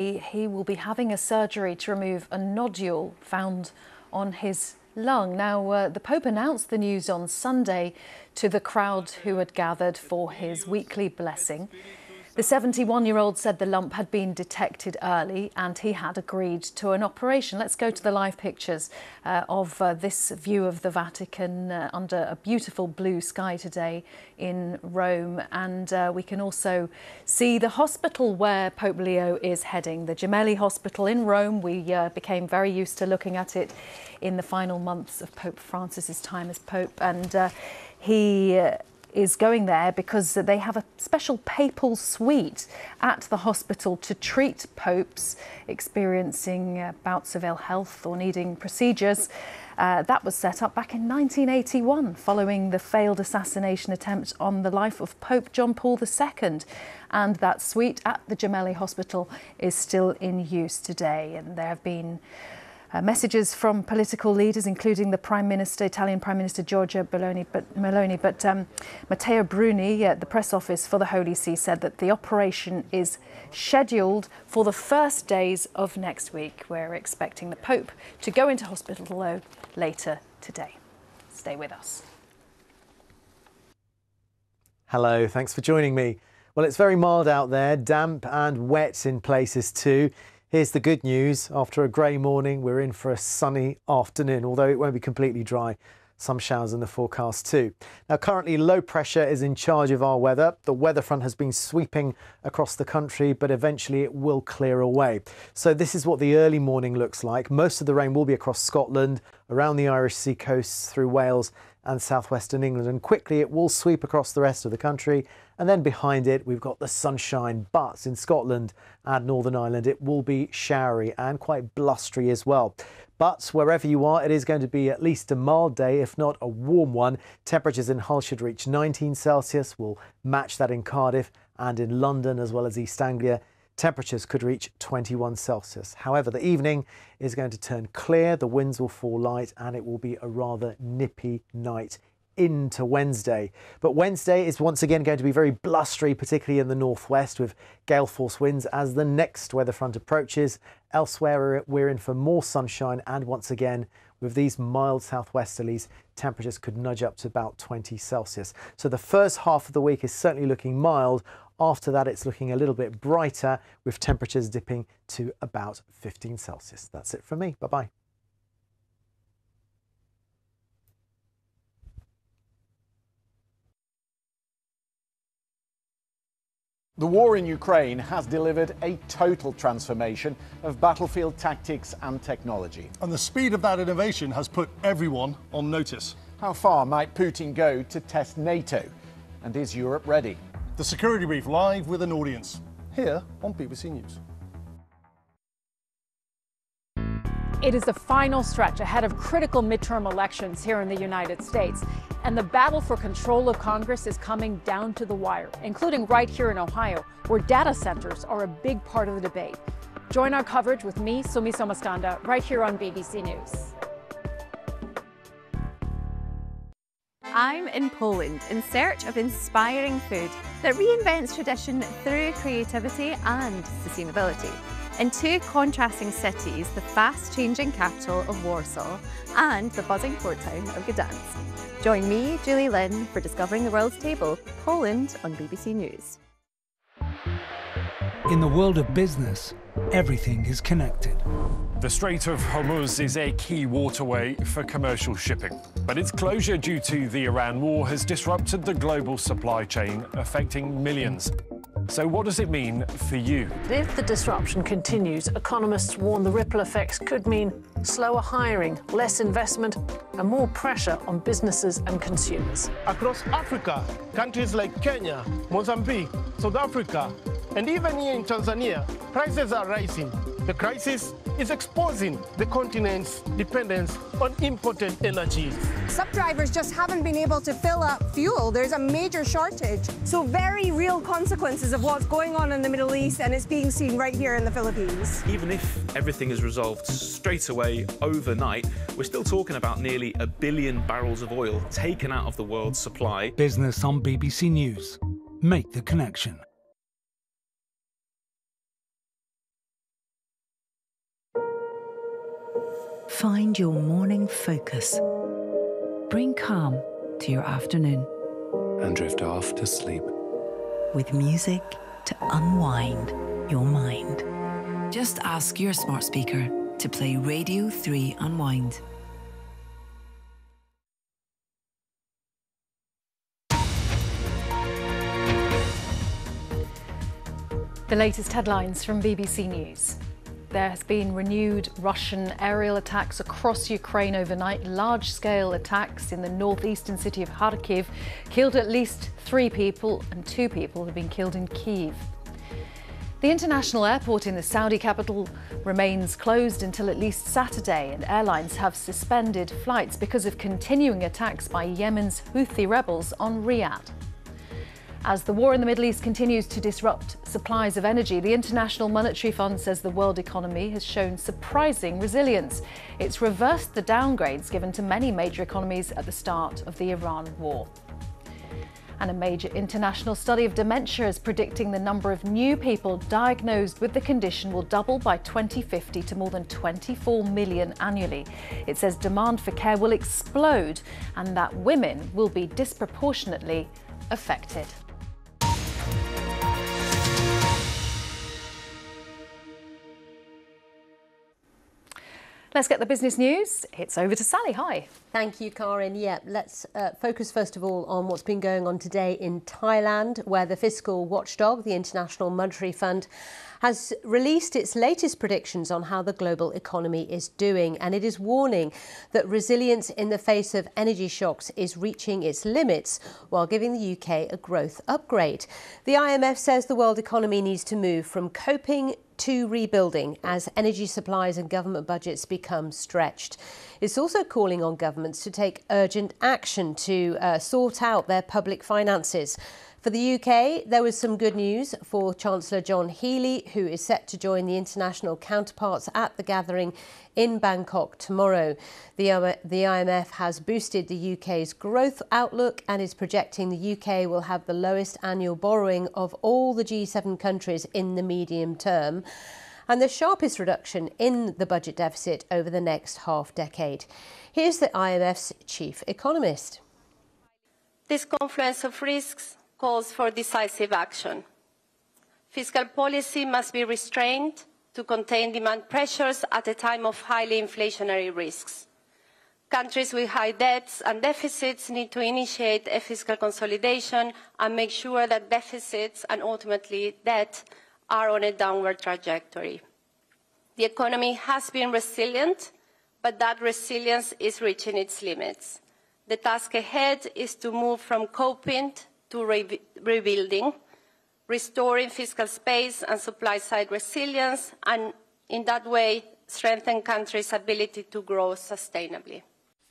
Today, he will be having a surgery to remove a nodule found on his lung. Now, the Pope announced the news on Sunday to the crowd who had gathered for his weekly blessing. The 71-year-old said the lump had been detected early and he had agreed to an operation. Let's go to the live pictures of this view of the Vatican under a beautiful blue sky today in Rome. And we can also see the hospital where Pope Leo is heading, the Gemelli Hospital in Rome. We became very used to looking at it in the final months of Pope Francis's time as Pope. And he is going there because they have a special papal suite at the hospital to treat popes experiencing bouts of ill health or needing procedures. That was set up back in 1981 following the failed assassination attempt on the life of Pope John Paul II. And that suite at the Gemelli Hospital is still in use today. And there have been messages from political leaders, including the Italian Prime Minister Giorgia Meloni, but Matteo Bruni at the press office for the Holy See said that the operation is scheduled for the first days of next week. We're expecting the Pope to go into hospital, though, later today. Stay with us. Hello, thanks for joining me. Well, it's very mild out there, damp and wet in places too. Here's the good news. After a grey morning, we're in for a sunny afternoon, although it won't be completely dry. Some showers in the forecast too. Now, currently low pressure is in charge of our weather. The weather front has been sweeping across the country, but eventually it will clear away. So this is what the early morning looks like. Most of the rain will be across Scotland, around the Irish Sea coast, through Wales and southwestern England, and quickly it will sweep across the rest of the country. And then behind it, we've got the sunshine, but in Scotland and Northern Ireland, it will be showery and quite blustery as well. But wherever you are, it is going to be at least a mild day, if not a warm one. Temperatures in Hull should reach 19 Celsius. We'll match that in Cardiff and in London, as well as East Anglia. Temperatures could reach 21 Celsius. However, the evening is going to turn clear, the winds will fall light, and it will be a rather nippy night into Wednesday. But Wednesday is once again going to be very blustery, particularly in the northwest, with gale force winds as the next weather front approaches. Elsewhere, we're in for more sunshine, and once again, with these mild southwesterlies, temperatures could nudge up to about 20 Celsius. So the first half of the week is certainly looking mild. After that, it's looking a little bit brighter, with temperatures dipping to about 15 Celsius. That's it from me. Bye-bye. The war in Ukraine has delivered a total transformation of battlefield tactics and technology. And the speed of that innovation has put everyone on notice. How far might Putin go to test NATO? And is Europe ready? The Security Brief live with an audience, here on BBC News. It is the final stretch ahead of critical midterm elections here in the United States. And the battle for control of Congress is coming down to the wire, including right here in Ohio, where data centers are a big part of the debate. Join our coverage with me, Sumi Somaskanda, right here on BBC News. I'm in Poland in search of inspiring food that reinvents tradition through creativity and sustainability. In two contrasting cities, the fast-changing capital of Warsaw and the buzzing port town of Gdansk. Join me, Julie Lynn, for Discovering the World's Table, Poland on BBC News. In the world of business, everything is connected. The Strait of Hormuz is a key waterway for commercial shipping, but its closure due to the Iran war has disrupted the global supply chain, affecting millions. So what does it mean for you? If the disruption continues, economists warn the ripple effects could mean slower hiring, less investment, and more pressure on businesses and consumers. Across Africa, countries like Kenya, Mozambique, South Africa, and even here in Tanzania, prices are rising. The crisis is exposing the continent's dependence on imported energies. Some drivers just haven't been able to fill up fuel. There's a major shortage. So very real consequences of what's going on in the Middle East, and it's being seen right here in the Philippines. Even if everything is resolved straight away overnight, we're still talking about nearly 1 billion barrels of oil taken out of the world's supply. Business on BBC News. Make the connection. Find your morning focus. Bring calm to your afternoon. And drift off to sleep. With music to unwind your mind. Just ask your smart speaker to play Radio 3 Unwind. The latest headlines from BBC News. There has been renewed Russian aerial attacks across Ukraine overnight. Large-scale attacks in the northeastern city of Kharkiv killed at least 3 people, and 2 people have been killed in Kyiv. The international airport in the Saudi capital remains closed until at least Saturday, and airlines have suspended flights because of continuing attacks by Yemen's Houthi rebels on Riyadh. As the war in the Middle East continues to disrupt supplies of energy, the International Monetary Fund says the world economy has shown surprising resilience. It's reversed the downgrades given to many major economies at the start of the Iran war. And a major international study of dementia is predicting the number of new people diagnosed with the condition will double by 2050 to more than 24 million annually. It says demand for care will explode and that women will be disproportionately affected. Let's get the business news. It's over to Sally. Hi. Thank you, Karen. Yeah, let's focus first of all on what's been going on today in Thailand, where the fiscal watchdog, the International Monetary Fund, has released its latest predictions on how the global economy is doing. And it is warning that resilience in the face of energy shocks is reaching its limits, while giving the UK a growth upgrade. The IMF says the world economy needs to move from coping to rebuilding as energy supplies and government budgets become stretched. It's also calling on governments to take urgent action to sort out their public finances. For the UK, there was some good news for Chancellor John Healey, who is set to join the international counterparts at the gathering in Bangkok tomorrow. The IMF has boosted the UK's growth outlook and is projecting the UK will have the lowest annual borrowing of all the G7 countries in the medium term, and the sharpest reduction in the budget deficit over the next half decade. Here's the IMF's chief economist. This confluence of risks calls for decisive action. Fiscal policy must be restrained to contain demand pressures at a time of highly inflationary risks. Countries with high debts and deficits need to initiate a fiscal consolidation and make sure that deficits and ultimately debt are on a downward trajectory. The economy has been resilient, but that resilience is reaching its limits. The task ahead is to move from coping to rebuilding, restoring fiscal space and supply-side resilience, and in that way strengthen countries' ability to grow sustainably.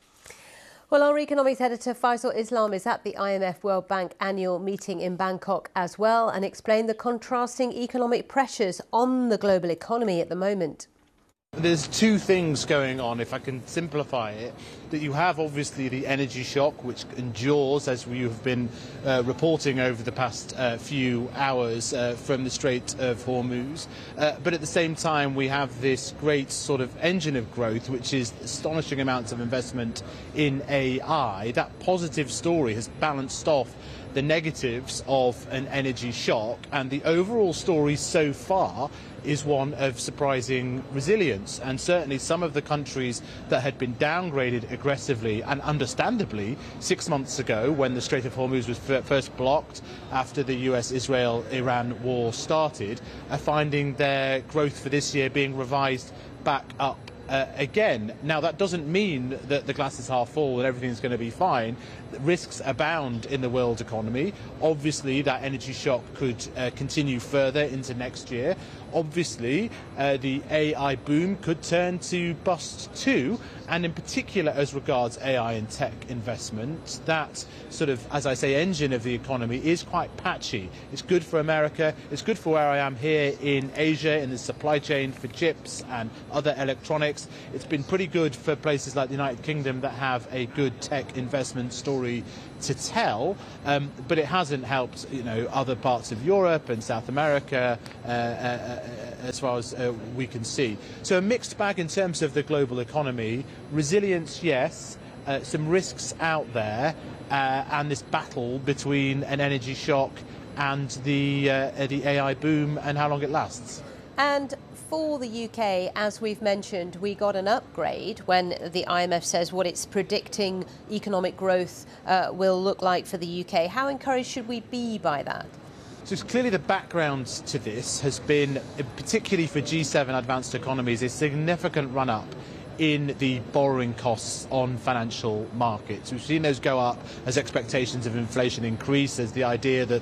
Well, our economics editor Faisal Islam is at the IMF World Bank annual meeting in Bangkok as well, and explained the contrasting economic pressures on the global economy at the moment. There's 2 things going on, if I can simplify it. That you have obviously the energy shock, which endures, as we have been reporting over the past few hours from the Strait of Hormuz. But at the same time, we have this great sort of engine of growth, which is astonishing amounts of investment in AI. That positive story has balanced off the negatives of an energy shock, and the overall story so far is one of surprising resilience. And certainly some of the countries that had been downgraded aggressively and understandably 6 months ago, when the Strait of Hormuz was first blocked after the US-Israel-Iran war started, are finding their growth for this year being revised back up again. Now, that doesn't mean that the glass is half full and everything's going to be fine. Risks abound in the world economy. Obviously, that energy shock could continue further into next year. Obviously, the AI boom could turn to bust too, and in particular as regards AI and tech investment, that sort of, as I say, engine of the economy is quite patchy. It's good for America, it's good for where I am here in Asia, in the supply chain for chips and other electronics. It's been pretty good for places like the United Kingdom that have a good tech investment story to tell, but it hasn't helped, other parts of Europe and South America as far as we can see. So a mixed bag in terms of the global economy. Resilience, yes. Some risks out there, and this battle between an energy shock and the AI boom and how long it lasts. And for the UK, as we've mentioned, we got an upgrade when the IMF says what it's predicting economic growth will look like for the UK. How encouraged should we be by that? So clearly the background to this has been, particularly for G7 advanced economies, a significant run-up in the borrowing costs on financial markets. We've seen those go up as expectations of inflation increase, as the idea that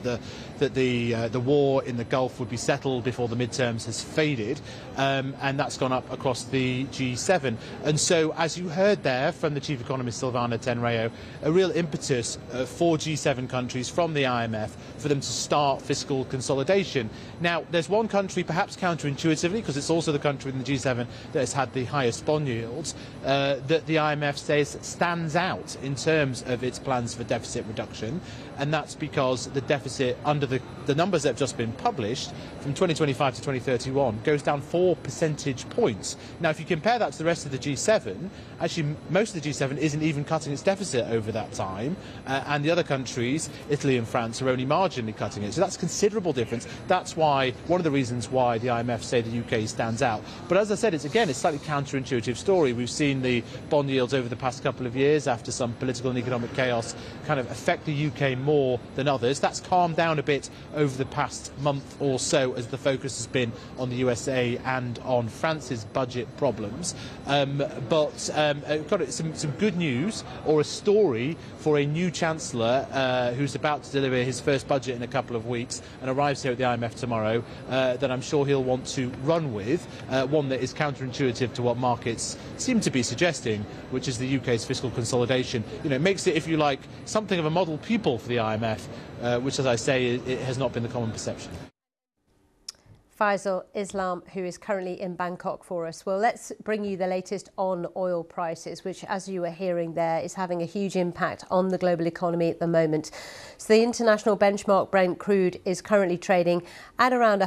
the war in the Gulf would be settled before the midterms has faded, and that's gone up across the G7. And so, as you heard there from the chief economist Silvana Tenreyro, a real impetus for G7 countries from the IMF for them to start fiscal consolidation. Now, there's one country, perhaps counterintuitively, because it's also the country in the G7 that has had the highest bond yield, that the IMF says stands out in terms of its plans for deficit reduction, and that's because the deficit under the numbers that have just been published from 2025 to 2031 goes down 4 percentage points. Now, if you compare that to the rest of the G7, actually most of the G7 isn't even cutting its deficit over that time, and the other countries, Italy and France, are only marginally cutting it. So that's a considerable difference. That's why one of the reasons why the IMF say the UK stands out. But as I said, it's a slightly counterintuitive story. We've seen the bond yields over the past couple of years, after some political and economic chaos, kind of affect the UK more than others. That's calmed down a bit over the past month or so, as the focus has been on the USA and on France's budget problems. But got some good news, or a story, for a new Chancellor who's about to deliver his first budget in a couple of weeks and arrives here at the IMF tomorrow, that I'm sure he'll want to run with, one that is counterintuitive to what markets seem to be suggesting, which is the UK's fiscal consolidation. You know, it makes it, if you like, something of a model pupil for the IMF, which, as I say, it has not been the common perception. Faisal Islam, who is currently in Bangkok for us. Well, let's bring you the latest on oil prices, which, as you were hearing there, is having a huge impact on the global economy at the moment. So the international benchmark Brent crude is currently trading at around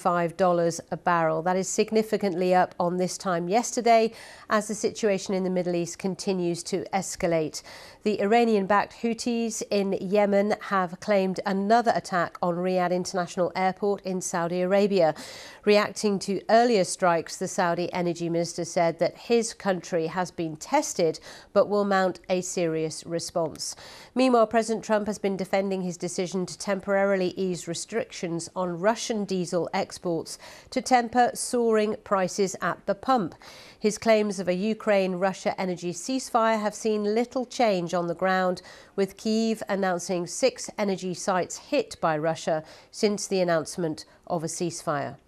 $105 a barrel. That is significantly up on this time yesterday, as the situation in the Middle East continues to escalate. The Iranian-backed Houthis in Yemen have claimed another attack on Riyadh International Airport in Saudi Arabia. Reacting to earlier strikes, the Saudi energy minister said that his country has been tested but will mount a serious response. Meanwhile, President Trump has been defending his decision to temporarily ease restrictions on Russian diesel exports to temper soaring prices at the pump. His claims of a Ukraine-Russia energy ceasefire have seen little change on the ground, with Kyiv announcing 6 energy sites hit by Russia since the announcement of a ceasefire.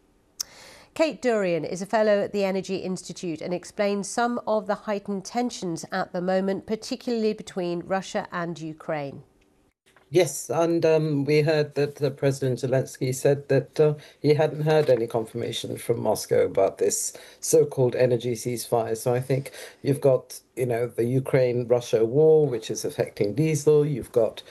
Kate Durian is a fellow at the Energy Institute and explains some of the heightened tensions at the moment, particularly between Russia and Ukraine. Yes, and we heard that President Zelensky said that he hadn't heard any confirmation from Moscow about this so-called energy ceasefire. So I think you've got, the Ukraine-Russia war, which is affecting diesel. You've got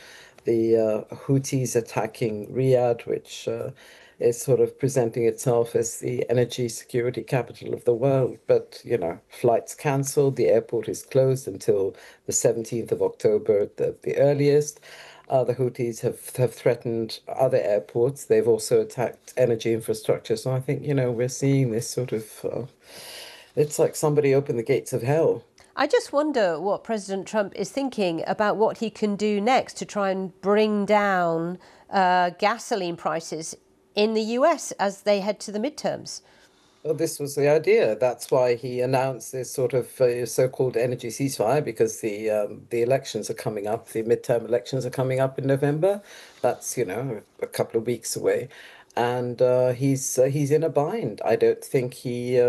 the Houthis attacking Riyadh, which is sort of presenting itself as the energy security capital of the world. But, flights cancelled. The airport is closed until the 17th of October at the earliest. The Houthis have threatened other airports. They've also attacked energy infrastructure. So I think, we're seeing this sort of, it's like somebody opened the gates of hell. I just wonder what President Trump is thinking about what he can do next to try and bring down gasoline prices in the US as they head to the midterms. Well, this was the idea. That's why he announced this sort of so-called energy ceasefire, because the elections are coming up. The midterm elections are coming up in November. That's, a couple of weeks away. And he's in a bind. I don't think he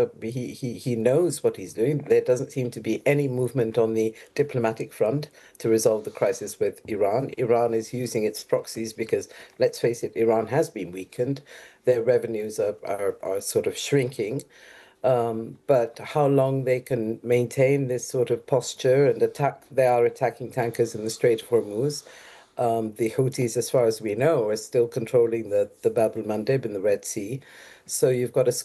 knows what he's doing. There doesn't seem to be any movement on the diplomatic front to resolve the crisis with Iran. Iran is using its proxies because, let's face it, Iran has been weakened. Their revenues are sort of shrinking. But how long they can maintain this sort of posture and they are attacking tankers in the Strait of Hormuz. The Houthis, as far as we know, are still controlling the Bab el-Mandeb in the Red Sea. So you've got a